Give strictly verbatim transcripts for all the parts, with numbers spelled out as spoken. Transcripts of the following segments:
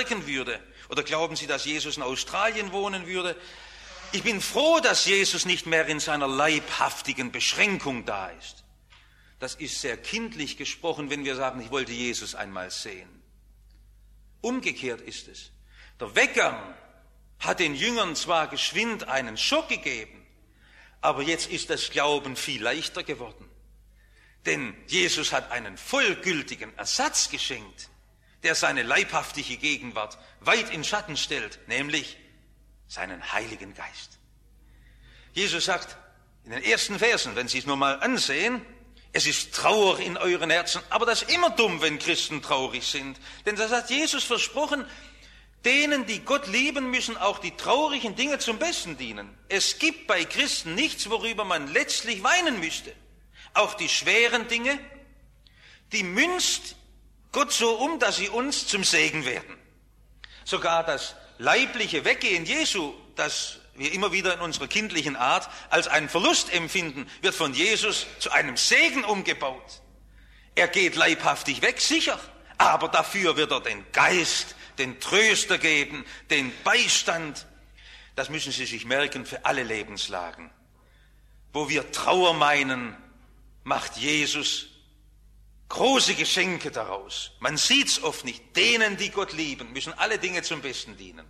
merken würde? Oder glauben Sie, dass Jesus in Australien wohnen würde? Ich bin froh, dass Jesus nicht mehr in seiner leibhaftigen Beschränkung da ist. Das ist sehr kindlich gesprochen, wenn wir sagen, ich wollte Jesus einmal sehen. Umgekehrt ist es. Der Weggang hat den Jüngern zwar geschwind einen Schock gegeben, aber jetzt ist das Glauben viel leichter geworden. Denn Jesus hat einen vollgültigen Ersatz geschenkt, der seine leibhaftige Gegenwart weit in Schatten stellt, nämlich seinen Heiligen Geist. Jesus sagt in den ersten Versen, wenn Sie es nur mal ansehen, es ist Trauer in euren Herzen, aber das ist immer dumm, wenn Christen traurig sind. Denn das hat Jesus versprochen, denen, die Gott lieben, müssen auch die traurigen Dinge zum Besten dienen. Es gibt bei Christen nichts, worüber man letztlich weinen müsste. Auch die schweren Dinge, die münzt Gott so um, dass sie uns zum Segen werden. Sogar das leibliche Weggehen Jesu, das wir immer wieder in unserer kindlichen Art als einen Verlust empfinden, wird von Jesus zu einem Segen umgebaut. Er geht leibhaftig weg, sicher, aber dafür wird er den Geist, den Tröster geben, den Beistand. Das müssen Sie sich merken für alle Lebenslagen. Wo wir Trauer meinen, macht Jesus große Geschenke daraus. Man sieht's oft nicht. Denen, die Gott lieben, müssen alle Dinge zum Besten dienen.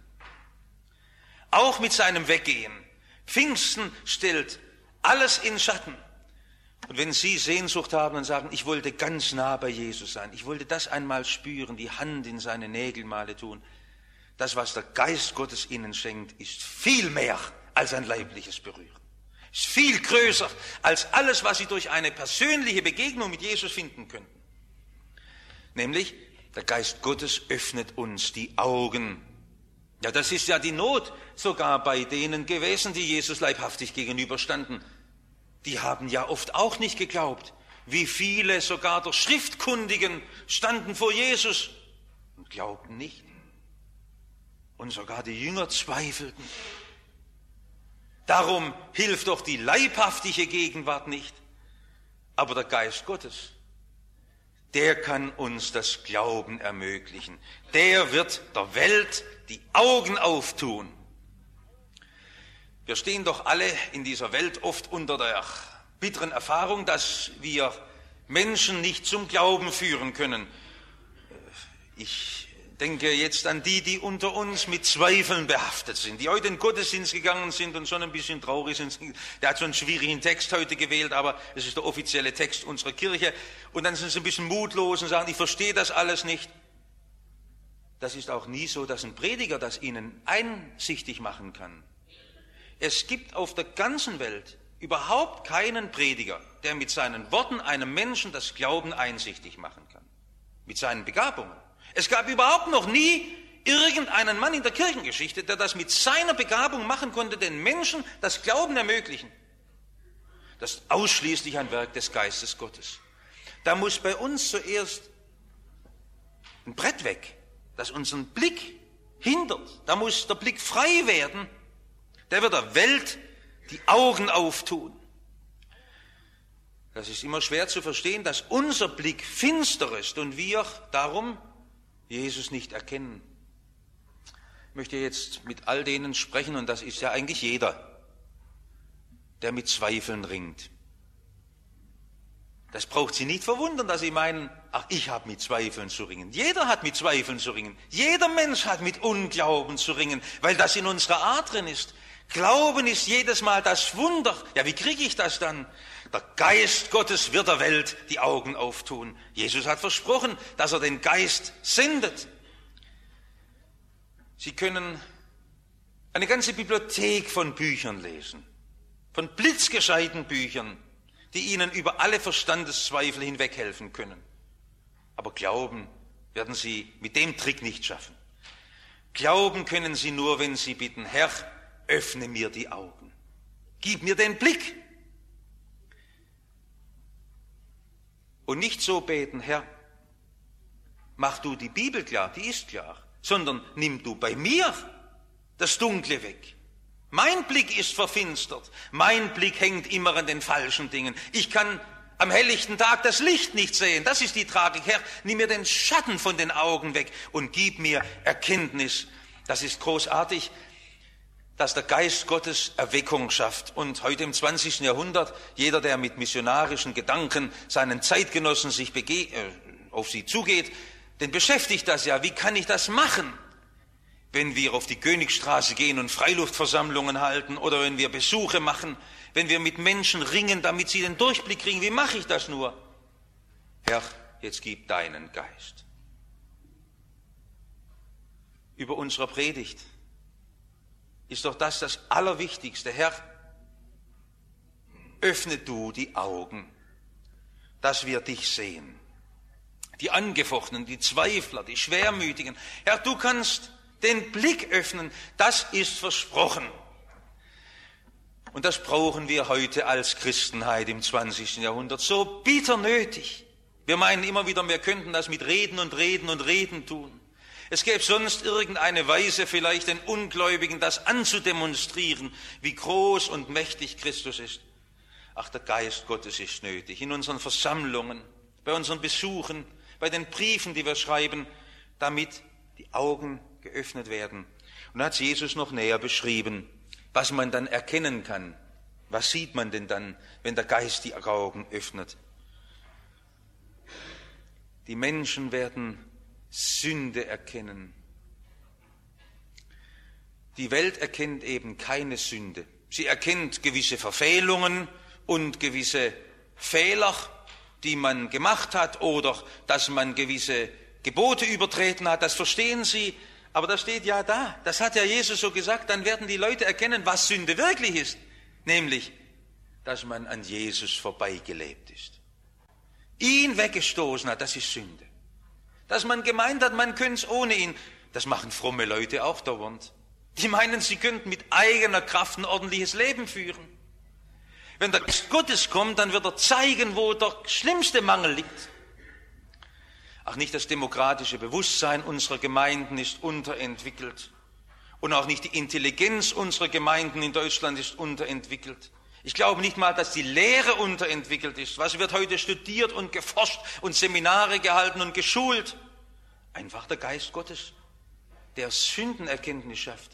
Auch mit seinem Weggehen. Pfingsten stellt alles in Schatten. Und wenn Sie Sehnsucht haben und sagen, ich wollte ganz nah bei Jesus sein, ich wollte das einmal spüren, die Hand in seine Nägelmale tun, das, was der Geist Gottes Ihnen schenkt, ist viel mehr als ein leibliches Berühren. Ist viel größer als alles, was Sie durch eine persönliche Begegnung mit Jesus finden könnten. Nämlich, der Geist Gottes öffnet uns die Augen. Ja, das ist ja die Not sogar bei denen gewesen, die Jesus leibhaftig gegenüberstanden. Die haben ja oft auch nicht geglaubt. Wie viele sogar der Schriftkundigen standen vor Jesus und glaubten nicht. Und sogar die Jünger zweifelten. Darum hilft doch die leibhaftige Gegenwart nicht. Aber der Geist Gottes, der kann uns das Glauben ermöglichen. Der wird der Welt die Augen auftun. Wir stehen doch alle in dieser Welt oft unter der bitteren Erfahrung, dass wir Menschen nicht zum Glauben führen können. Ich denke jetzt an die, die unter uns mit Zweifeln behaftet sind, die heute in den Gottesdienst gegangen sind und schon ein bisschen traurig sind. Der hat so einen schwierigen Text heute gewählt, aber es ist der offizielle Text unserer Kirche. Und dann sind sie ein bisschen mutlos und sagen, ich verstehe das alles nicht. Das ist auch nie so, dass ein Prediger das ihnen einsichtig machen kann. Es gibt auf der ganzen Welt überhaupt keinen Prediger, der mit seinen Worten einem Menschen das Glauben einsichtig machen kann. Mit seinen Begabungen. Es gab überhaupt noch nie irgendeinen Mann in der Kirchengeschichte, der das mit seiner Begabung machen konnte, den Menschen das Glauben ermöglichen. Das ist ausschließlich ein Werk des Geistes Gottes. Da muss bei uns zuerst ein Brett weg, das unseren Blick hindert. Da muss der Blick frei werden. Der wird der Welt die Augen auftun. Das ist immer schwer zu verstehen, dass unser Blick finster ist und wir darum Jesus nicht erkennen. Ich möchte jetzt mit all denen sprechen, und das ist ja eigentlich jeder, der mit Zweifeln ringt. Das braucht Sie nicht verwundern, dass Sie meinen, ach, ich habe mit Zweifeln zu ringen. Jeder hat mit Zweifeln zu ringen. Jeder Mensch hat mit Unglauben zu ringen, weil das in unserer Art drin ist. Glauben ist jedes Mal das Wunder. Ja, wie kriege ich das dann? Der Geist Gottes wird der Welt die Augen auftun. Jesus hat versprochen, dass er den Geist sendet. Sie können eine ganze Bibliothek von Büchern lesen, von blitzgescheiten Büchern, die Ihnen über alle Verstandeszweifel hinweg helfen können. Aber Glauben werden Sie mit dem Trick nicht schaffen. Glauben können Sie nur, wenn Sie bitten, Herr, öffne mir die Augen. Gib mir den Blick. Und nicht so beten, Herr, mach du die Bibel klar, die ist klar, sondern nimm du bei mir das Dunkle weg. Mein Blick ist verfinstert, mein Blick hängt immer an den falschen Dingen. Ich kann am helllichten Tag das Licht nicht sehen. Das ist die Tragik. Herr, nimm mir den Schatten von den Augen weg und gib mir Erkenntnis. Das ist großartig, dass der Geist Gottes Erweckung schafft. Und heute im zwanzigsten Jahrhundert, jeder, der mit missionarischen Gedanken seinen Zeitgenossen sich bege- äh, auf sie zugeht, den beschäftigt das ja. Wie kann ich das machen? Wenn wir auf die Königstraße gehen und Freiluftversammlungen halten oder wenn wir Besuche machen, wenn wir mit Menschen ringen, damit sie den Durchblick kriegen, wie mache ich das nur? Herr, jetzt gib deinen Geist. Über unserer Predigt ist doch das das Allerwichtigste. Herr, öffne du die Augen, dass wir dich sehen. Die Angefochtenen, die Zweifler, die Schwermütigen. Herr, du kannst den Blick öffnen, das ist versprochen. Und das brauchen wir heute als Christenheit im zwanzigsten Jahrhundert so bitter nötig. Wir meinen immer wieder, wir könnten das mit Reden und Reden und Reden tun. Es gäbe sonst irgendeine Weise, vielleicht den Ungläubigen das anzudemonstrieren, wie groß und mächtig Christus ist. Ach, der Geist Gottes ist nötig. In unseren Versammlungen, bei unseren Besuchen, bei den Briefen, die wir schreiben, damit die Augen geöffnet werden. Und da hat Jesus noch näher beschrieben, was man dann erkennen kann. Was sieht man denn dann, wenn der Geist die Augen öffnet? Die Menschen werden Sünde erkennen. Die Welt erkennt eben keine Sünde. Sie erkennt gewisse Verfehlungen und gewisse Fehler, die man gemacht hat oder dass man gewisse Gebote übertreten hat. Das verstehen sie. Aber das steht ja da, das hat ja Jesus so gesagt, dann werden die Leute erkennen, was Sünde wirklich ist. Nämlich, dass man an Jesus vorbeigelebt ist. Ihn weggestoßen hat, das ist Sünde. Dass man gemeint hat, man könnte es ohne ihn, das machen fromme Leute auch dauernd. Die meinen, sie könnten mit eigener Kraft ein ordentliches Leben führen. Wenn der Geist Gottes kommt, dann wird er zeigen, wo der schlimmste Mangel liegt. Ach, nicht das demokratische Bewusstsein unserer Gemeinden ist unterentwickelt. Und auch nicht die Intelligenz unserer Gemeinden in Deutschland ist unterentwickelt. Ich glaube nicht mal, dass die Lehre unterentwickelt ist. Was wird heute studiert und geforscht und Seminare gehalten und geschult? Einfach der Geist Gottes, der Sündenerkenntnis schafft.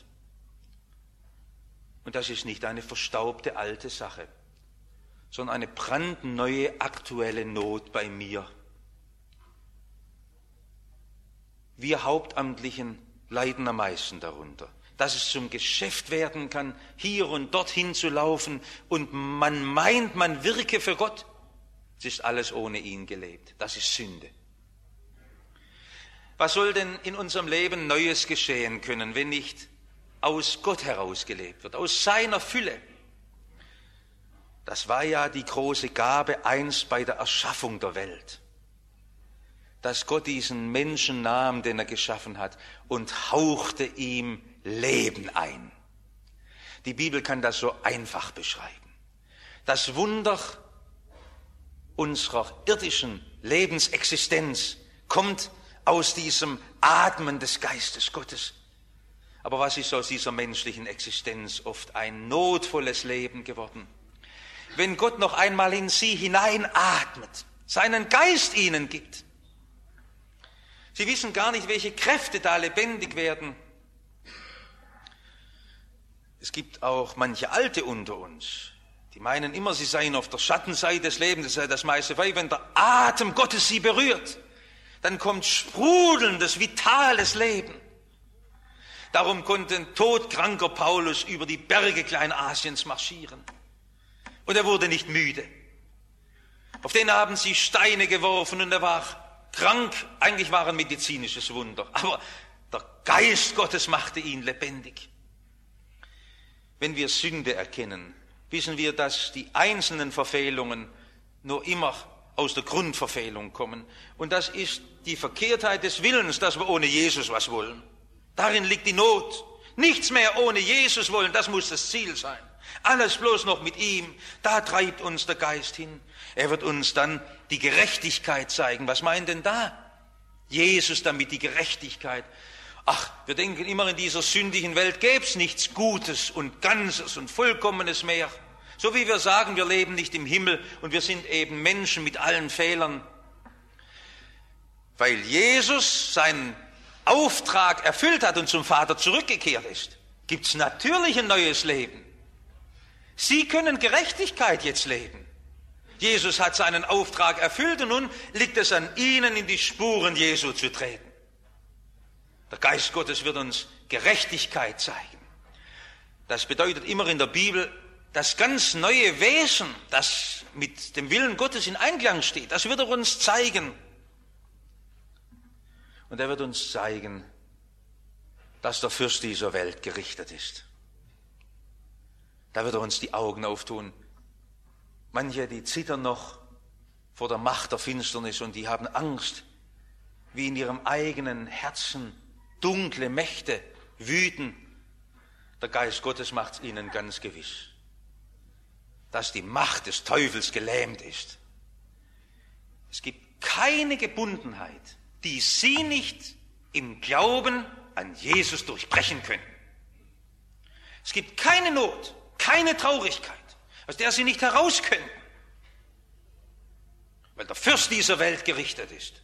Und das ist nicht eine verstaubte alte Sache, sondern eine brandneue aktuelle Not bei mir. Wir Hauptamtlichen leiden am meisten darunter, dass es zum Geschäft werden kann, hier und dorthin zu laufen und man meint, man wirke für Gott. Es ist alles ohne ihn gelebt. Das ist Sünde. Was soll denn in unserem Leben Neues geschehen können, wenn nicht aus Gott heraus gelebt wird, aus seiner Fülle? Das war ja die große Gabe einst bei der Erschaffung der Welt, dass Gott diesen Menschen nahm, den er geschaffen hat, und hauchte ihm Leben ein. Die Bibel kann das so einfach beschreiben. Das Wunder unserer irdischen Lebensexistenz kommt aus diesem Atmen des Geistes Gottes. Aber was ist aus dieser menschlichen Existenz oft ein notvolles Leben geworden? Wenn Gott noch einmal in sie hineinatmet, seinen Geist ihnen gibt. Sie wissen gar nicht, welche Kräfte da lebendig werden. Es gibt auch manche Alte unter uns, die meinen immer, sie seien auf der Schattenseite des Lebens, das sei das meiste, weil wenn der Atem Gottes sie berührt, dann kommt sprudelndes, vitales Leben. Darum konnte ein todkranker Paulus über die Berge Kleinasiens marschieren. Und er wurde nicht müde. Auf den haben sie Steine geworfen und er war krank, eigentlich war ein medizinisches Wunder, aber der Geist Gottes machte ihn lebendig. Wenn wir Sünde erkennen, wissen wir, dass die einzelnen Verfehlungen nur immer aus der Grundverfehlung kommen. Und das ist die Verkehrtheit des Willens, dass wir ohne Jesus was wollen. Darin liegt die Not. Nichts mehr ohne Jesus wollen, das muss das Ziel sein. Alles bloß noch mit ihm, da treibt uns der Geist hin. Er wird uns dann die Gerechtigkeit zeigen. Was meint denn da? Jesus damit die Gerechtigkeit. Ach, wir denken immer, in dieser sündigen Welt gäbe es nichts Gutes und Ganzes und Vollkommenes mehr. So wie wir sagen, wir leben nicht im Himmel und wir sind eben Menschen mit allen Fehlern. Weil Jesus seinen Auftrag erfüllt hat und zum Vater zurückgekehrt ist, gibt es natürlich ein neues Leben. Sie können Gerechtigkeit jetzt leben. Jesus hat seinen Auftrag erfüllt und nun liegt es an ihnen, in die Spuren Jesu zu treten. Der Geist Gottes wird uns Gerechtigkeit zeigen. Das bedeutet immer in der Bibel, das ganz neue Wesen, das mit dem Willen Gottes in Einklang steht, das wird er uns zeigen. Und er wird uns zeigen, dass der Fürst dieser Welt gerichtet ist. Da wird er uns die Augen auftun. Manche, die zittern noch vor der Macht der Finsternis und die haben Angst, wie in ihrem eigenen Herzen dunkle Mächte wüten. Der Geist Gottes macht es ihnen ganz gewiss, dass die Macht des Teufels gelähmt ist. Es gibt keine Gebundenheit, die sie nicht im Glauben an Jesus durchbrechen können. Es gibt keine Not, keine Traurigkeit, aus der sie nicht heraus können, weil der Fürst dieser Welt gerichtet ist.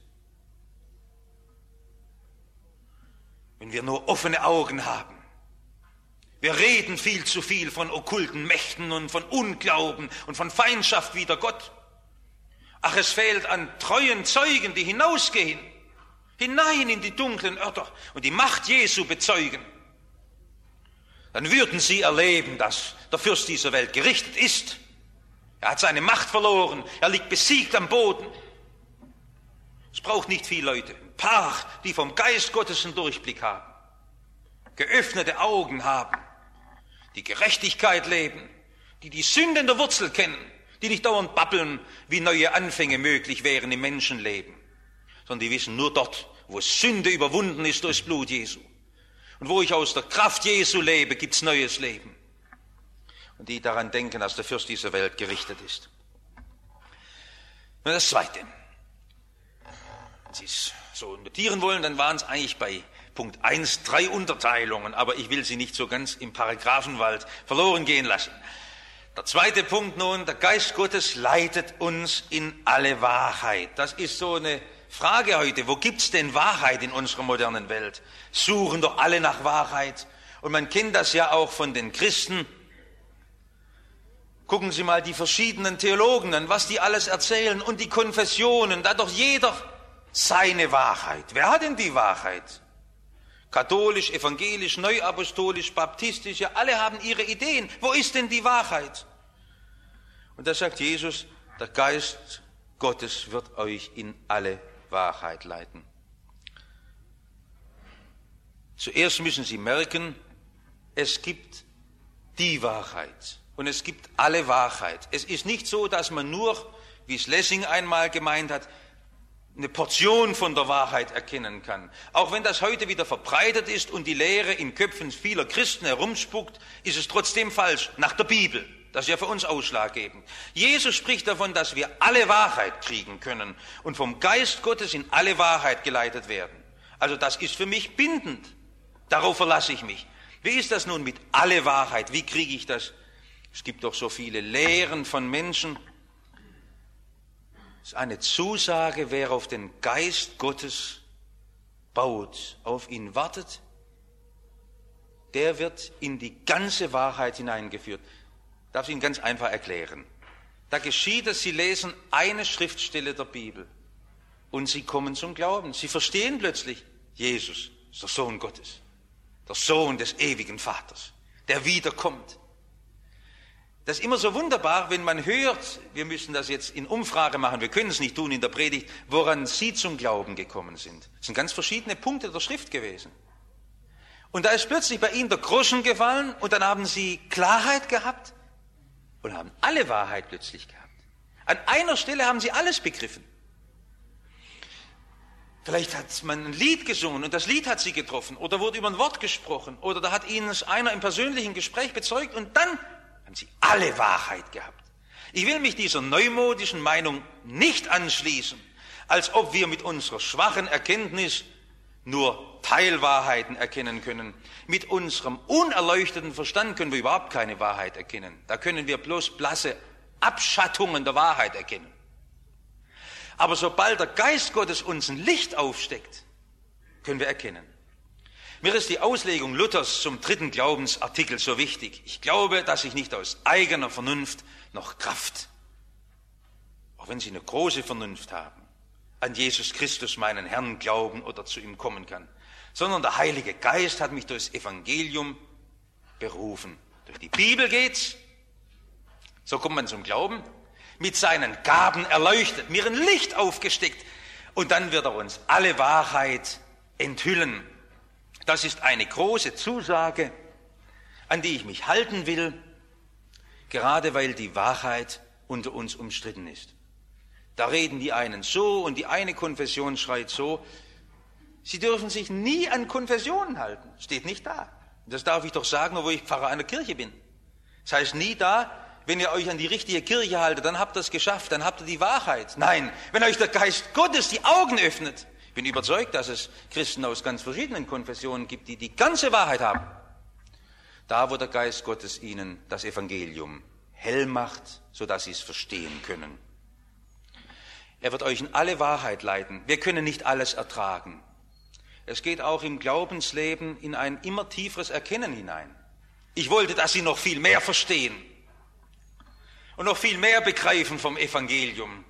Wenn wir nur offene Augen haben. Wir reden viel zu viel von okkulten Mächten und von Unglauben und von Feindschaft wider Gott. Ach, es fehlt an treuen Zeugen, die hinausgehen, hinein in die dunklen Örter und die Macht Jesu bezeugen. Dann würden sie erleben, dass der Fürst dieser Welt gerichtet ist. Er hat seine Macht verloren, er liegt besiegt am Boden. Es braucht nicht viele Leute, ein paar, die vom Geist Gottes einen Durchblick haben, geöffnete Augen haben, die Gerechtigkeit leben, die die Sünde in der Wurzel kennen, die nicht dauernd babbeln, wie neue Anfänge möglich wären im Menschenleben, sondern die wissen, nur dort, wo Sünde überwunden ist durchs Blut Jesu und wo ich aus der Kraft Jesu lebe, gibt's neues Leben. Und die daran denken, dass der Fürst dieser Welt gerichtet ist. Und das Zweite. Wenn Sie es so notieren wollen, dann waren es eigentlich bei Punkt eins drei Unterteilungen, aber ich will sie nicht so ganz im Paragraphenwald verloren gehen lassen. Der zweite Punkt nun, der Geist Gottes leitet uns in alle Wahrheit. Das ist so eine Frage heute, wo gibt's denn Wahrheit in unserer modernen Welt? Suchen doch alle nach Wahrheit. Und man kennt das ja auch von den Christen. Gucken Sie mal die verschiedenen Theologen an, was die alles erzählen und die Konfessionen, da hat doch jeder seine Wahrheit. Wer hat denn die Wahrheit? Katholisch, evangelisch, neuapostolisch, baptistisch, ja, alle haben ihre Ideen. Wo ist denn die Wahrheit? Und da sagt Jesus, der Geist Gottes wird euch in alle Wahrheit leiten. Zuerst müssen Sie merken, es gibt die Wahrheit und es gibt alle Wahrheit. Es ist nicht so, dass man nur, wie es Lessing einmal gemeint hat, eine Portion von der Wahrheit erkennen kann. Auch wenn das heute wieder verbreitet ist und die Lehre in Köpfen vieler Christen herumspuckt, ist es trotzdem falsch, nach der Bibel. Das ist ja für uns ausschlaggebend. Jesus spricht davon, dass wir alle Wahrheit kriegen können und vom Geist Gottes in alle Wahrheit geleitet werden. Also das ist für mich bindend. Darauf verlasse ich mich. Wie ist das nun mit alle Wahrheit? Wie kriege ich das? Es gibt doch so viele Lehren von Menschen. Es ist eine Zusage, wer auf den Geist Gottes baut, auf ihn wartet, der wird in die ganze Wahrheit hineingeführt. Ich darf es Ihnen ganz einfach erklären. Da geschieht es, Sie lesen eine Schriftstelle der Bibel und Sie kommen zum Glauben. Sie verstehen plötzlich, Jesus ist der Sohn Gottes, der Sohn des ewigen Vaters, der wiederkommt. Das ist immer so wunderbar, wenn man hört, wir müssen das jetzt in Umfrage machen, wir können es nicht tun in der Predigt, woran Sie zum Glauben gekommen sind. Das sind ganz verschiedene Punkte der Schrift gewesen. Und da ist plötzlich bei Ihnen der Groschen gefallen und dann haben Sie Klarheit gehabt und haben alle Wahrheit plötzlich gehabt. An einer Stelle haben Sie alles begriffen. Vielleicht hat man ein Lied gesungen und das Lied hat Sie getroffen oder wurde über ein Wort gesprochen oder da hat Ihnen einer im persönlichen Gespräch bezeugt und dann haben Sie alle Wahrheit gehabt. Ich will mich dieser neumodischen Meinung nicht anschließen, als ob wir mit unserer schwachen Erkenntnis nur Teilwahrheiten erkennen können. Mit unserem unerleuchteten Verstand können wir überhaupt keine Wahrheit erkennen. Da können wir bloß blasse Abschattungen der Wahrheit erkennen. Aber sobald der Geist Gottes uns ein Licht aufsteckt, können wir erkennen. Mir ist die Auslegung Luthers zum dritten Glaubensartikel so wichtig. Ich glaube, dass ich nicht aus eigener Vernunft noch Kraft, auch wenn Sie eine große Vernunft haben, an Jesus Christus, meinen Herrn, glauben oder zu ihm kommen kann, sondern der Heilige Geist hat mich durchs Evangelium berufen. Durch die Bibel geht's, so kommt man zum Glauben, mit seinen Gaben erleuchtet, mir ein Licht aufgesteckt und dann wird er uns alle Wahrheit enthüllen. Das ist eine große Zusage, an die ich mich halten will, gerade weil die Wahrheit unter uns umstritten ist. Da reden die einen so und die eine Konfession schreit so. Sie dürfen sich nie an Konfessionen halten. Steht nicht da. Das darf ich doch sagen, obwohl ich Pfarrer einer Kirche bin. Das heißt nie da, wenn ihr euch an die richtige Kirche haltet, dann habt ihr es geschafft, dann habt ihr die Wahrheit. Nein, wenn euch der Geist Gottes die Augen öffnet. Ich bin überzeugt, dass es Christen aus ganz verschiedenen Konfessionen gibt, die die ganze Wahrheit haben. Da, wo der Geist Gottes ihnen das Evangelium hell macht, sodass sie es verstehen können. Er wird euch in alle Wahrheit leiten. Wir können nicht alles ertragen. Es geht auch im Glaubensleben in ein immer tieferes Erkennen hinein. Ich wollte, dass Sie noch viel mehr verstehen und noch viel mehr begreifen vom Evangelium.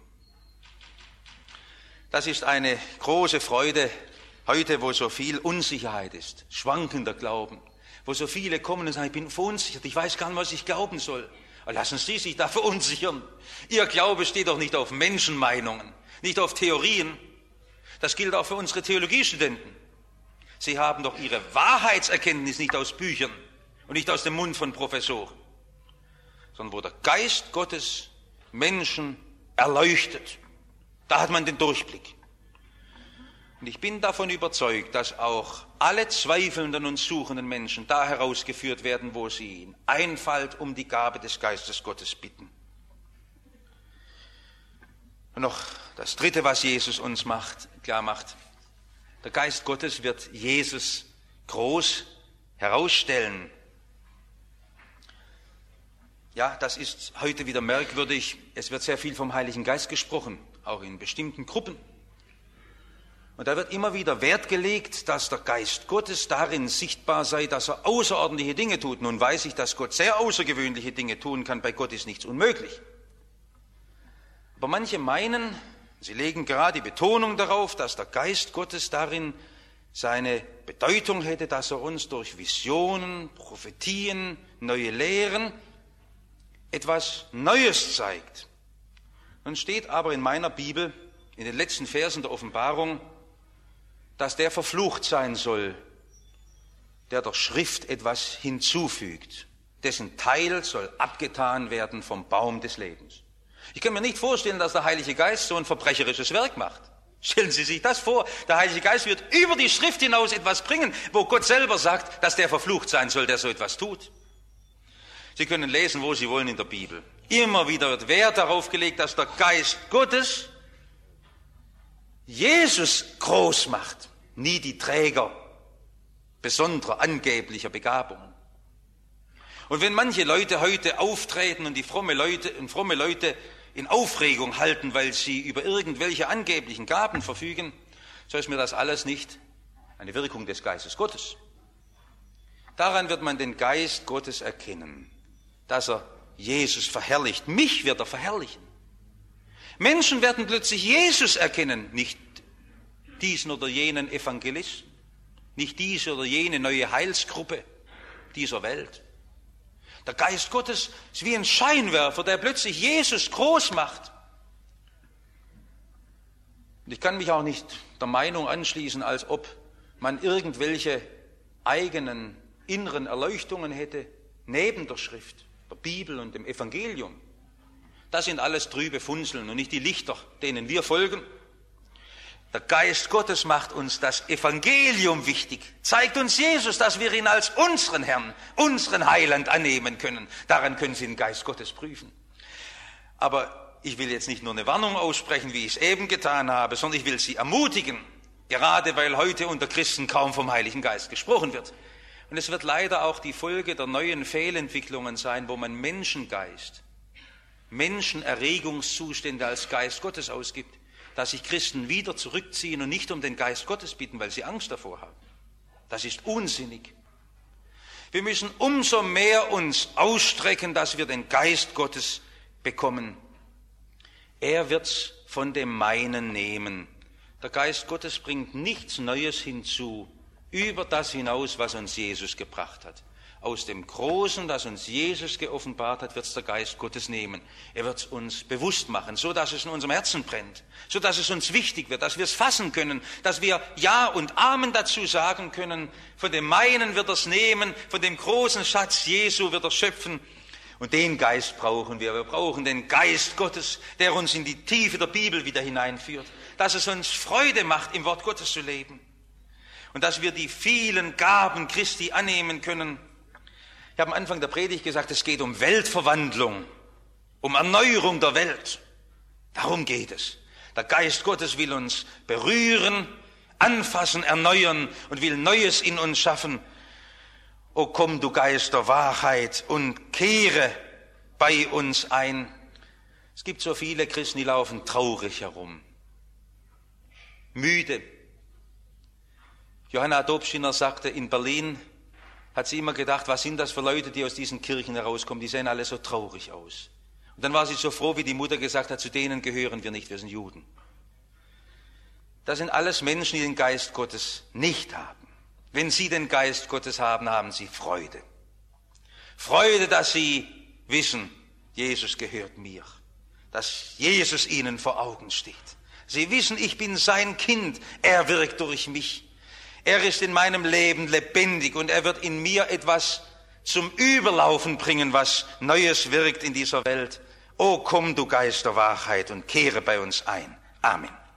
Das ist eine große Freude heute, wo so viel Unsicherheit ist, schwankender Glauben, wo so viele kommen und sagen, ich bin verunsichert, ich weiß gar nicht, was ich glauben soll. Lassen Sie sich da verunsichern. Ihr Glaube steht doch nicht auf Menschenmeinungen, nicht auf Theorien. Das gilt auch für unsere Theologiestudenten. Sie haben doch ihre Wahrheitserkenntnis nicht aus Büchern und nicht aus dem Mund von Professoren, sondern wo der Geist Gottes Menschen erleuchtet. Da hat man den Durchblick. Und ich bin davon überzeugt, dass auch alle zweifelnden und suchenden Menschen da herausgeführt werden, wo sie in Einfalt um die Gabe des Geistes Gottes bitten. Und noch das Dritte, was Jesus uns macht, klar macht. Der Geist Gottes wird Jesus groß herausstellen. Ja, das ist heute wieder merkwürdig. Es wird sehr viel vom Heiligen Geist gesprochen, auch in bestimmten Gruppen. Und da wird immer wieder Wert gelegt, dass der Geist Gottes darin sichtbar sei, dass er außerordentliche Dinge tut. Nun weiß ich, dass Gott sehr außergewöhnliche Dinge tun kann. Bei Gott ist nichts unmöglich. Aber manche meinen, sie legen gerade die Betonung darauf, dass der Geist Gottes darin seine Bedeutung hätte, dass er uns durch Visionen, Prophetien, neue Lehren etwas Neues zeigt. Nun steht aber in meiner Bibel, in den letzten Versen der Offenbarung, dass der verflucht sein soll, der der Schrift etwas hinzufügt. Dessen Teil soll abgetan werden vom Baum des Lebens. Ich kann mir nicht vorstellen, dass der Heilige Geist so ein verbrecherisches Werk macht. Stellen Sie sich das vor, der Heilige Geist wird über die Schrift hinaus etwas bringen, wo Gott selber sagt, dass der verflucht sein soll, der so etwas tut. Sie können lesen, wo Sie wollen in der Bibel. Immer wieder wird Wert darauf gelegt, dass der Geist Gottes Jesus groß macht, nie die Träger besonderer angeblicher Begabungen. Und wenn manche Leute heute auftreten und die fromme Leute, und fromme Leute in Aufregung halten, weil sie über irgendwelche angeblichen Gaben verfügen, so ist mir das alles nicht eine Wirkung des Geistes Gottes. Daran wird man den Geist Gottes erkennen, dass er Jesus verherrlicht. Mich wird er verherrlichen. Menschen werden plötzlich Jesus erkennen, nicht diesen oder jenen Evangelisten, nicht diese oder jene neue Heilsgruppe dieser Welt. Der Geist Gottes ist wie ein Scheinwerfer, der plötzlich Jesus groß macht. Und ich kann mich auch nicht der Meinung anschließen, als ob man irgendwelche eigenen inneren Erleuchtungen hätte, neben der Schrift, der Bibel und dem Evangelium. Das sind alles trübe Funzeln und nicht die Lichter, denen wir folgen. Der Geist Gottes macht uns das Evangelium wichtig, zeigt uns Jesus, dass wir ihn als unseren Herrn, unseren Heiland annehmen können. Daran können Sie den Geist Gottes prüfen. Aber ich will jetzt nicht nur eine Warnung aussprechen, wie ich es eben getan habe, sondern ich will Sie ermutigen, Gerade weil heute unter Christen kaum vom Heiligen Geist gesprochen wird. Und es wird leider auch die Folge der neuen Fehlentwicklungen sein, wo man Menschengeist, Menschenerregungszustände als Geist Gottes ausgibt, dass sich Christen wieder zurückziehen und nicht um den Geist Gottes bitten, weil sie Angst davor haben. Das ist unsinnig. Wir müssen umso mehr uns ausstrecken, dass wir den Geist Gottes bekommen. Er wird's von dem Meinen nehmen. Der Geist Gottes bringt nichts Neues hinzu, über das hinaus, was uns Jesus gebracht hat. Aus dem Großen, das uns Jesus geoffenbart hat, wird es der Geist Gottes nehmen. Er wird es uns bewusst machen, so dass es in unserem Herzen brennt, so dass es uns wichtig wird, dass wir es fassen können, dass wir Ja und Amen dazu sagen können. Von dem Meinen wird er es nehmen, von dem großen Schatz Jesu wird er schöpfen. Und den Geist brauchen wir. Wir brauchen den Geist Gottes, der uns in die Tiefe der Bibel wieder hineinführt, dass es uns Freude macht, im Wort Gottes zu leben und dass wir die vielen Gaben Christi annehmen können. Ich habe am Anfang der Predigt gesagt, es geht um Weltverwandlung, um Erneuerung der Welt. Darum geht es. Der Geist Gottes will uns berühren, anfassen, erneuern und will Neues in uns schaffen. O komm, du Geist der Wahrheit, und kehre bei uns ein. Es gibt so viele Christen, die laufen traurig herum, müde. Johanna Dobschiner sagte, in Berlin hat sie immer gedacht, was sind das für Leute, die aus diesen Kirchen herauskommen, die sehen alle so traurig aus. Und dann war sie so froh, wie die Mutter gesagt hat, zu denen gehören wir nicht, wir sind Juden. Das sind alles Menschen, die den Geist Gottes nicht haben. Wenn sie den Geist Gottes haben, haben sie Freude. Freude, dass sie wissen, Jesus gehört mir, dass Jesus ihnen vor Augen steht. Sie wissen, ich bin sein Kind, er wirkt durch mich. Er ist in meinem Leben lebendig und er wird in mir etwas zum Überlaufen bringen, was Neues wirkt in dieser Welt. O komm, du Geist der Wahrheit, und kehre bei uns ein. Amen.